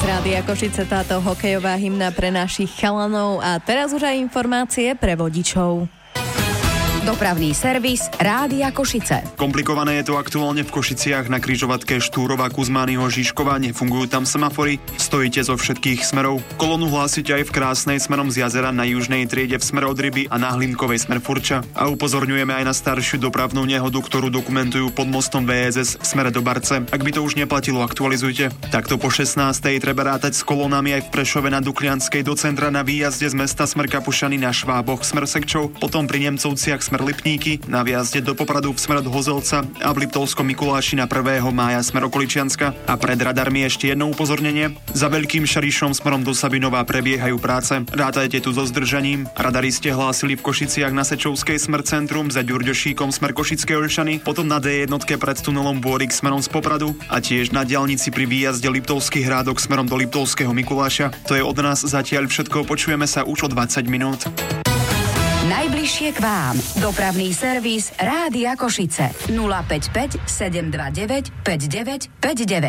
Z Rádia Košice táto hokejová hymna pre našich chalanov a teraz už aj informácie pre vodičov. Dopravný servis Rádia Košice. Komplikované je to aktuálne v Košiciach na križovatke Štúrova, Kuzmányho, Žižkova. Nefungujú tam semafory, stojíte zo všetkých smerov. Kolónu hlásite aj v Krásnej smerom z jazera na južnej triede v smere od Ryby a na Hlinkovej smer Furča. A upozorňujeme aj na staršiu dopravnú nehodu, ktorú dokumentujú pod mostom VSS v smere do Barce. Ak by to už neplatilo, aktualizujte. Takto po 16. treba rátať s kolónami aj v Prešove na Duklianskej do centra na výjazde z mesta smer Kapušany na Šváboch smer Sekčov, potom pri Nemcovciach smer Lipníky, na výjazde do Popradu v smer od Hozelca a v Liptovskom Mikuláši na 1. mája smer Okoličianska. A pred radarmi ešte jedno upozornenie. Za Veľkým Šarišom smerom do Sabinova prebiehajú práce. Rátajte tu so zdržaním. Radari ste hlásili v Košiciach na Sečovskej smer Centrum, za Ďurďošíkom smer Košické Olšany, potom na D1 pred tunelom Bôrik smerom z Popradu a tiež na diaľnici pri výjazde Liptovský Hrádok smerom do Liptovského Mikuláša. To je od nás zatiaľ všetko. Počujeme sa už o 20 minút. Najbližšie k vám. Dopravný servis Rádia Košice. 055 729 5959.